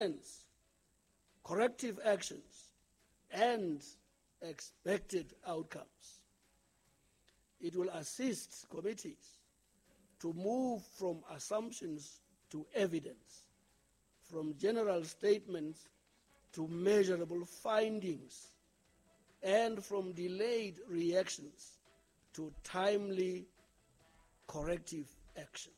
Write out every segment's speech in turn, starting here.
corrective actions, and expected outcomes. It will assist committees to move from assumptions to evidence, from general statements to measurable findings, and from delayed reactions to timely corrective action.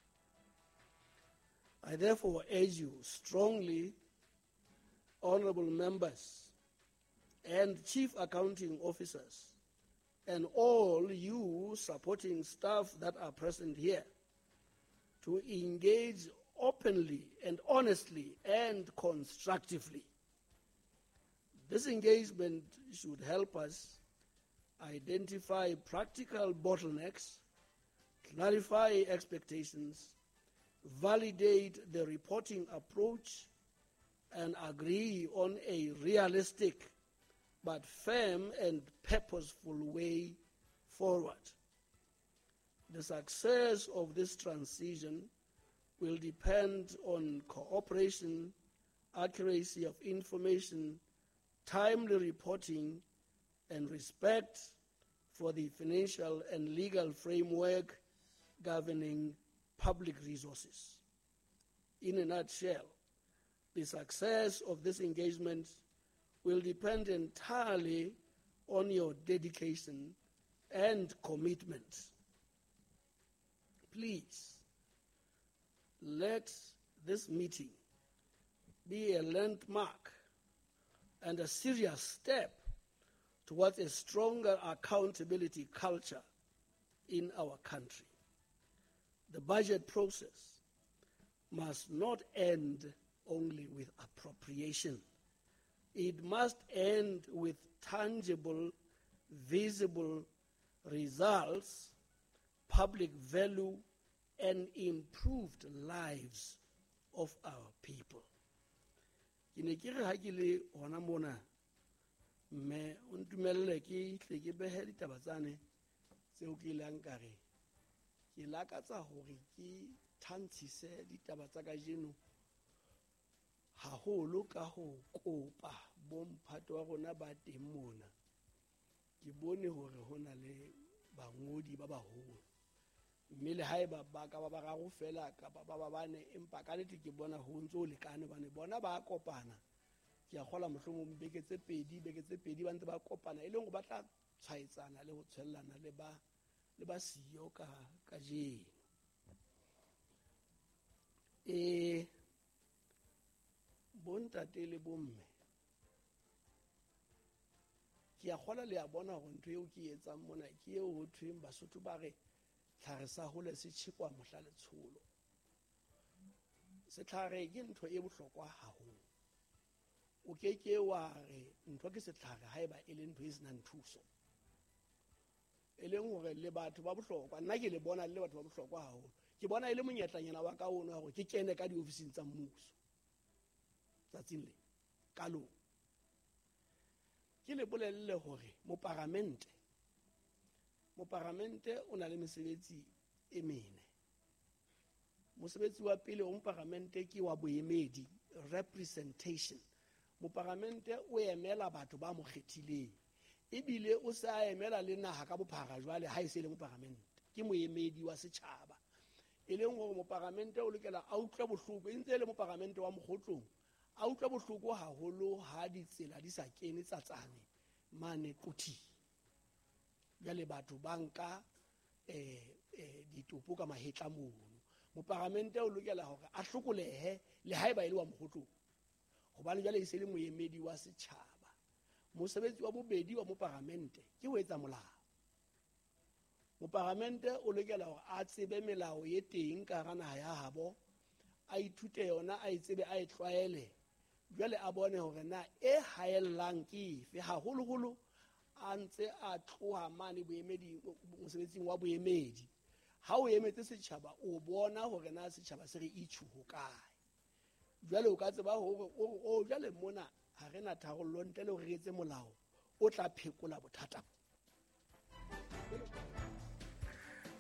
I therefore urge you strongly, honorable members and chief accounting officers, and all you supporting staff that are present here, to engage openly and honestly and constructively. This engagement should help us identify practical bottlenecks, clarify expectations, validate the reporting approach, and agree on a realistic but firm and purposeful way forward. The success of this transition will depend on cooperation, accuracy of information, timely reporting, and respect for the financial and legal framework governing public resources. In a nutshell, the success of this engagement will depend entirely on your dedication and commitment. Please, let this meeting be a landmark and a serious step towards a stronger accountability culture in our country. The budget process must not end only with appropriation. It must end with tangible, visible results, public value, and improved lives of our people. Ke ne ke re ha ke le hona mona mme o ntumelle ke tle ke behe ditaba tsane tseo ke ilang ka re ke lakatsa hore ke thantshise ditaba tsa kajeno haholo ka ho kopa bomphato wa rona ba teng mona. Ke bone hore ho na le bangodi ba baholo, mme le haeba ba ka ba bararo fela kapa ba bane, empa ka nnete ke bona ho ntse ho lekane hobane bona ba kopana. Ke a kgola mohlomong beke tse pedi ba ntse ba kopana e leng go ba tla tshwaetsana le ho tshellana le ba siyo ka jeno. Bontate le bomme, ke a kgola le a bona hore ntho eo ke etsang mona ke eo ho thweng Basotho ba re tlhare sa hole se tjhekwa mohla letsholo. Setlhare ke ntho e bohlokwa haholo. O keke wa re ntho ke setlhare haeba e le ntho e senang thuso, e leng hore le batho ba bohlokwa. Nna ke le bona le batho ba bohlokwa haholo. Ke bona e le monyetlanyana wa ka ono hore ke kene ka diofising tsa mmuso tsatsing le kalong. Ke le bolelle hore moparamente o na le mesebetsi e mene. Mosebetsi wa pele wa moparamente ke wa boemedi, representation. Moparamente o emela batho ba mo kgethileng, ebile o sa emela le naha ka bophara jwale ha e se le moparamente. Ke moemedi wa setjhaba, e leng hore moparamente o lokela a utlwe bohloko e ntse le moparamente wa mokgotlong, a utlwe bohloko haholo ha ditsela di sa kene tsatsane mane qothi. Jwale batho ba nka ditopo ka mahetla mono. Moparamente o lokela hore a hlokolehe le haeba e le wa mokgotlong, hobane jwale e se le moemedi wa setjhaba. Mosebetsi wa bobedi wa moparamente ke ho etsa molao. Moparamente o lokela hore a tsebe melao e teng ka hara naha ya habo, a ithute yona, a tsebe, a tlwaele. Jwale a bone hore na e haellang ke efe, haholoholo a ntse a tloha mane boemedi, mosebetsing wa boemedi. Ha o emetse setjhaba o bona hore na setjhaba se re itjhu ho kae. Jwale o ka tseba hore o jwale mona ha re na tharollo ntle le hore re etse molao o tla phekola bothata.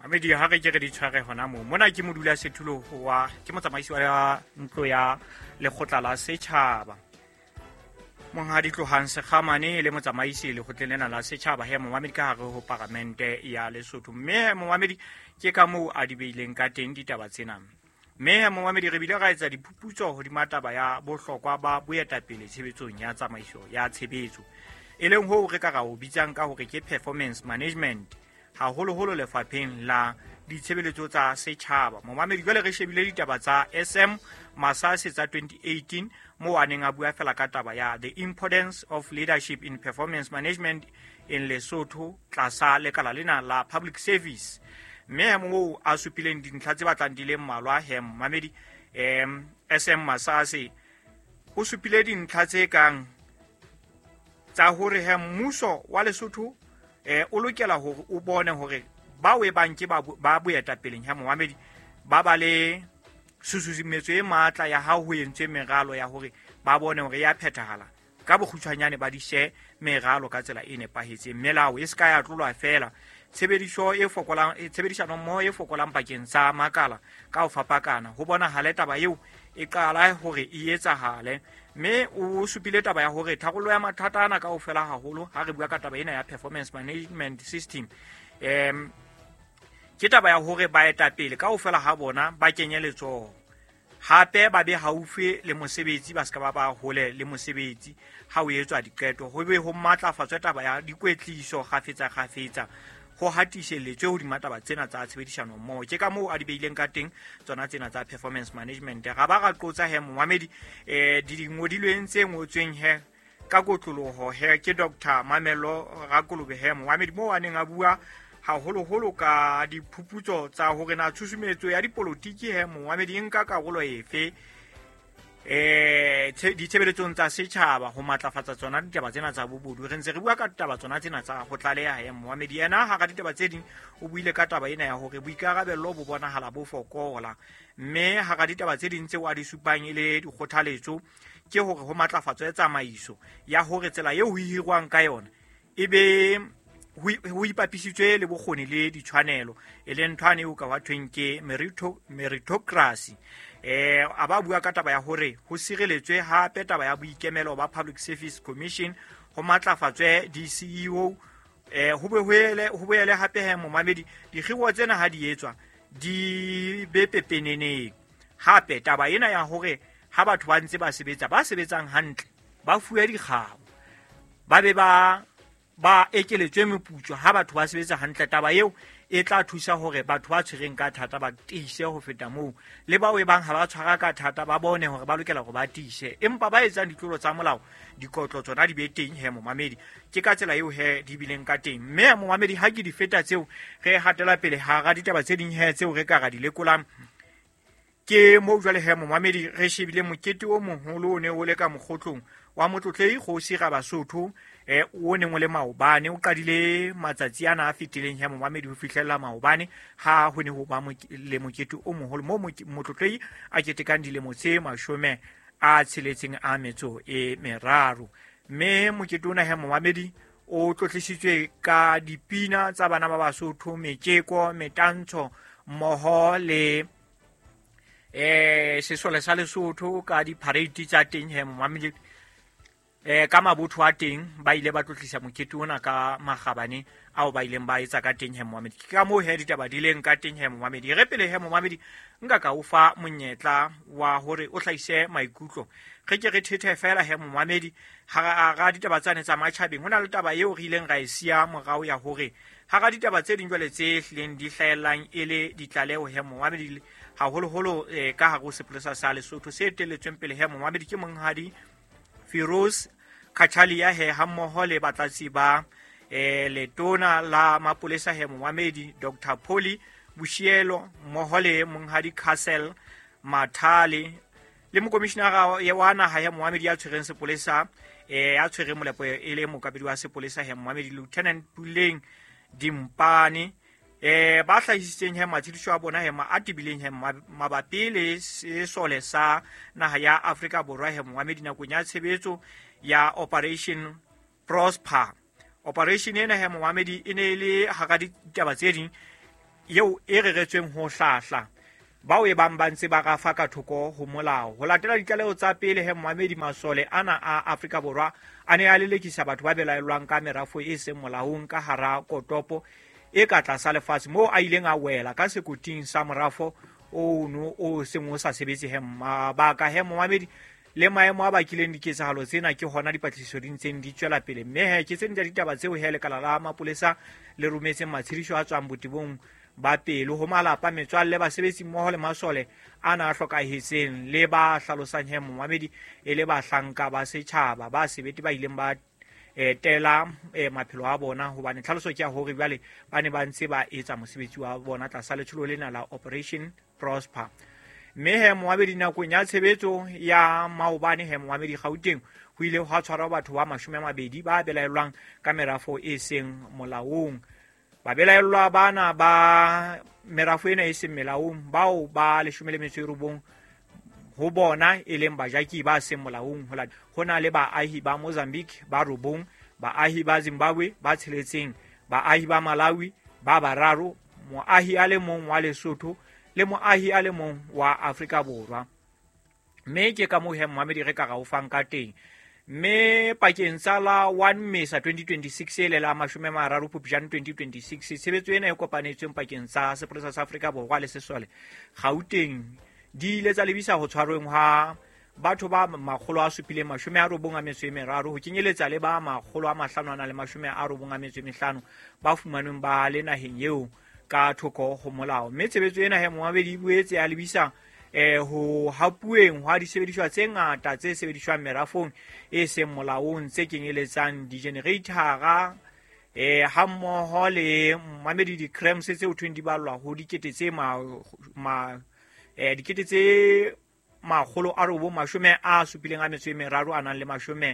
Amedi ha re ke re di tshware hona mo mona ke modula sethulo wa ke motsamaisi wa ntlo ya lekgotla la setjhaba monghadi Tlohang Sekgamane le motsamaisi le khotlelena la setjhaba he Mohammed ka hare ho parlamente ya Lesotho mme Mohammed ke ka moo a di beileng ka teng ditaba tsena mme Mohammed re bile ra etsa diphuputso ho di mataba ya bohlokwa ba boetapele tshebetsong ya tsamaiso ya tshebetso e leng ho re ka ra o bitsang ka hore ke performance management haholo lefapheng la ditshebeletso tsa setjhaba Mohammed jwale re shebile ditaba tsa SM Masase tsa 2018 mo a neng a bua fela ka taba ya the importance of leadership in performance management in Lesotho tlasa lekala lena la public service mme mo a supileng dintlha tse batlang di le mmalwa he Mohammed SM Masase o supile dintlha tse kang tsa hore he mmuso wa Lesotho o lokela hore o bone hore ba we banke ba boetapeleng ha Mohammed ba ba le susumetso e matla ya ha ho entswe meralo ya hore ba bone hore ya phethahala ka bokgutshwanyane ba di she meralo ka tsela e nepahetseng melao e ska ya tlolwa fela tshebedisano mo e fokolang pakeng tsa makala ka ho fapakana ho bona ha letaba eo e qala hore e etsahale mme o supile taba ya hore tharollo ya mathata ana ka ho fela haholo ha re bua ka taba ena ya performance management system ke taba ya hore baetapele ka ho fela ha bona ba kenyeletso hape ba be haufi le mosebetsi ba ska ba hole le mosebetsi ha o etswa diqeto ho be ho matlafatswa taba ya dikwetliso kgafetsa ho hatiselletswe ho di mataba tsena tsa tshebedisano mmoho ke ka moo a di beileng ka teng tsona tsena tsa performance management ga ba ga qotsa he Mohammed di ngodilweng tse ngotsweng he ka kotloloho he ke Dr. Mamelo Rakolobe he Mohammed mo a neng a bua haholo ka diphuputso tsa hore na tshusumetso ya dipolotiki he Mohammed e nka karolo efe ditshebeletsong tsa setjhaba ho matlafatsa tsona ditaba tsena tsa bobodu re ntse re bua ka ditaba tsona tsena tsa ho tlaleha ya Mohammed yena ha ka ditaba tse ding o buile ka taba ena ya hore boikarabello bo bonahala bo fokola mme ha ka ditaba tse ding tseo a di supang ile dikgothaletso ke hore ho matlafatso ya tsamaiso ya hore tsela eo ho hirwang ka yona ebe ho ipapisitswe le bokgoni le ditshwanelo e le nthwane o ka wa thweng ke meritocracy a ba bua ka taba ya hore ho sireletswe hape taba ya boikemelo ba Public Service Commission ho matlafatswe di-CEO ho boele hape he Mohammed dikgiro tsena ha di etswa di be pepeneneng hape taba ena ya hore ha batho ba ntse ba sebetsang hantle ba fuwa dikgao ba be ba ekeletswe meputso ha batho ba sebetsa hantle taba eo e tla thusa hore batho ba tshwereng ka thata ba tiise ho feta moo le ba we bang ha ba tshwara ka thata ba bone hore ba lokela go ba tiise empa ba etsang ditlolo tsa molao dikotlo tsona di be teng he Mohammed ke ka tsela eo he di bileng ka teng mme Mohammed ha ke di feta tseo re hatela pele ha ga ditaba tse ding he tseo re ka ga di lekolang ke mo jwale he Mohammed re shebile mokete o moholo o ne o le ka mokgotlong wa motlotlei go sira Basotho o neng o le maobane o qadile matsatsi ana a fetileng he Mohammed ho fihlella maobane ha ho ne ho ba le mokete o moholo mo motlotlei a ketekang dilemo tse 60 a metso e meraro mme mokete ona he Mohammed o tlotlisitswe ka dipina tsa bana ba Basotho metjeko metantsho mmoho le sesole sa Lesotho ka di-parade tsa teng he Mohammed ka mabotho a teng ba ile ba tlotlisa mokete ona ka magabane ao ba ileng ba etsa ka teng he Mohammed ka mo he ditaba di leng ka teng he Mohammed re pele he Mohammed nka ka o fa monyetla wa hore o hlaise maikutlo ge ke re thethe fela he Mohammed ga ditaba tsane tsa matjhabeng hona le taba eo re ileng ra e sia morao ya hore ha ga ditaba tse ding jwale tse hleng di hlaelang ele ditlaleo he Mohammed haholo ka ha go sepolesa sa Lesotho se teletsweng pele he Mohammed ke monghadi Firoz Khachalia he hammoho le batlatsi ba letona la mapolesa he Mohammed Dr. Poli Bushielo mmoho le monghadi Castle Mathale le mokomishenara wa naha ya Mohammed ya tshwereng sepolesa ya tshwereng molepo e le mokapedi wa sepolesa he Mohammed Lieutenant Puleng Dimpane ba hlahisitseng he matshidiso a bona he a tibileng he mabapi le sesole sa naha ya Afrika Borwa he Mohammed nakong ya tshebetso ya Operation Prosper. Operation ena he Mohammed e ne le ha ka ditaba tse ding yeo e reretsweng ho hlahla bao e bang ba ntse ba ka fa ka thoko ho molao. Ho latela ditlaleho tsa pele Mohamedi, masole ana a Afrika Borwa a ne a lelekisa batho ba belaelwang ka merafo e seng molaong ka hara kotopo e ka tlasa lefatshe moo a ileng a wela ka sekoting sa morafo ono o seng o sa sebetse mabaka Mohamedi le maemo a bakileng diketsahalo tsena ke hona dipatlisiso di ntseng di tswela pele. Mme ke tseng tsa ditaba tseo lekala la mapolesa le rometseng matshediso a tswang botebong ba pelo ho malapa, metswalle, basebetsi mmoho le masole ana a hlokahetseng le ba hlalosang Mohamedi e le bahlanka ba setjhaba ba sebete ba ileng ba tela maphelo a bona, hobane tlhaloso ke ya hore jwale ba ne ba ntse ba etsa mosebetsi wa bona tlasa letsholo lena la Operation Prosper. Mme Mohamedi nakong ya tshebetso ya maobane Mohamedi Gauteng ho ile ho tshwarwa batho ba 20 ba belaelwang ka merafo e seng molaong. Ba belaelwa bana ba merafo ena e seng melaong bao ba 19 ho bona e leng bajaki ba seng molaong. Ho na le baahi ba Mozambique ba 9, baahi ba Zimbabwe ba 6, baahi ba Malawi ba 3, moahi a le mong wa Lesotho le moahi a le mong wa Afrika Borwa. Mme ke ka moo Mohamedi re ka ga o fang ka teng. Mme pakeng tsa la 1 Mmesa 2026 le la 30 Phupjane 2026 tshebetso ena e kopanetsweng pakeng tsa sepolesa sa Afrika Borwa le sesole Gauteng di ile tsa lebisa ho tshwarweng ha batho ba 793 ho kenyeletsa le ba 595 ba fumanweng ba le naheng eo ka thoko ho molao. Mme tshebetso ena Mohamedi boetse a lebisa ho hapueng hwa disebediswa tse ngata tse sebediswang merafong e seng molaong tse kenyeletsang di-generatara ha mmoho le Mohamedi di-crams tse ho thweng di ballwa ho dikete tse 973 a nang le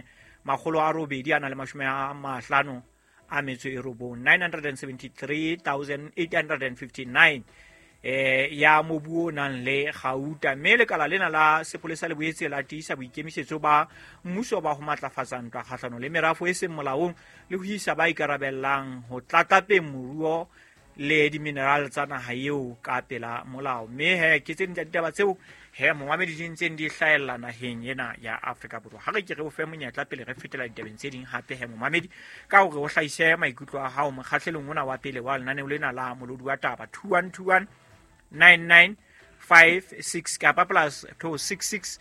973,859 ya mobu o nang le gauta. Mme lekala lena la sepolesa le boetse la tiisa boikemisetso ba mmuso ba ho matlafatsa ntwa kgahlano le merafo e seng molaong le ho isa ba ikarabellang ho tlatlapeng moruo le diminerale tsa naha eo ka pela molao. Mme ke tse ditaba tseo Mohamedi di ntseng di hlaella naheng ena ya Afrika Borwa. Ha re ke re o fe monyetla pele re fetela ditabeng tse ding hape Mohamedi ka hore o hlahise maikutlo a hao mokgahlelong ona wa pele wa lenaneo lena la molodi wa taba 2121 9956 kapa plus 266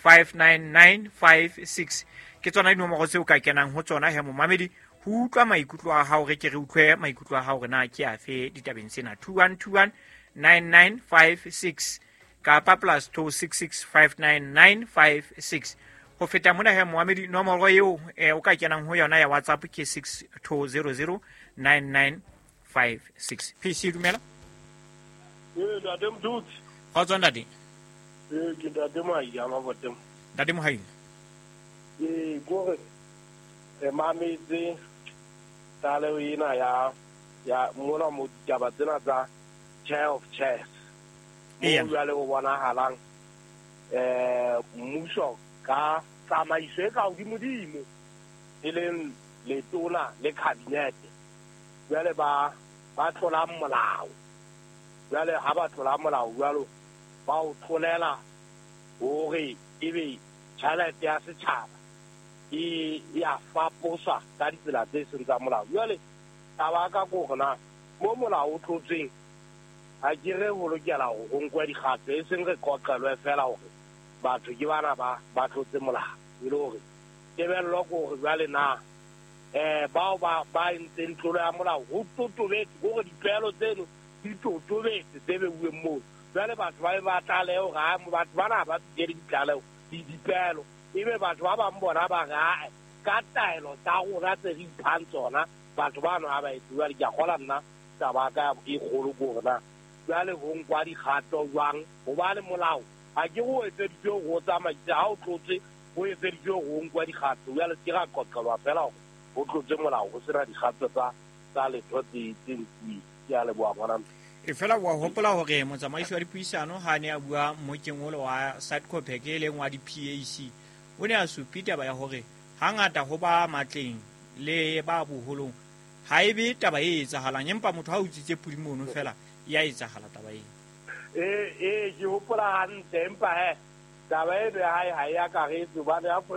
59956 ke tsona dinomoro tseo ka kenang ho tsona Mohamedi ho utlwa maikutlo a hao. Re ke re utlwe maikutlo a hao re na ke afe ditabeng tsena 2121 9956 kapa plus 266 59956. Ho feta mona Mohamedi nomoro eo o ka kenang ho yona ya WhatsApp ke 6200 9956. PC dumela. Ntate Mdutsi. Kgotso ntate. Ke ntate Maia mabotem. Ntate Mohai. Gore mametse tale o ena ya mona mo ditaba tsena tsa chair of chairs. Mo jwale o bonahalang mmuso ka tsamaiso e ka hodimo e leng letona le kabinete jwale ba tlola molao. Jwale ha ba tlola molao jwalo ba o tlolela hore ebe tjhelete ya setjhaba ya faposa ka ditsela tse seng tsa molao. Jwale taba ka gorena mo molao o tlotseng a ke re ho lokela ho nkwa dikgato e seng re qoqelwe fela hore batho ke bana ba tlotse molao. E le hore tebello ko hore jwale na bao ba ntseng tlolo ya molao ho totobetse gore dipeelo tseno di totobetse tse beuweng moo. Jwale batho ba tlaleho ga batho bana ba tsere ditlaleho dipeelo ebe batho ba bang bona ba ga ka taelo tsa rona tse re iphang tsona batho bano ha ba etsuwa ke a gola nna taba ka e kgolo gorena jwale ho nkwa dikgato jwang ho ba le molao a ke go etseditswe go tsamaisa ha o tlotse go etseditswe go nkwa dikgato jwale ke ga qoqelwa fela hore ho tlotse molao go sena dikgato tsa letho tse ntsi ya le boa bona. E fela wa hopola hore motsamaisi wa dipuisano ha ne a bua mokeng ole wa Sadcopec e leng wa di-PAC o ne a supita ba ya hore hangata ho ba matleng le ba boholong ha ebe taba e etsahalang empa motho ha o tsitse pudimono fela ya etsagala taba eng ke hopola hantle empa he taba eno ya hae ha e akaretse hobane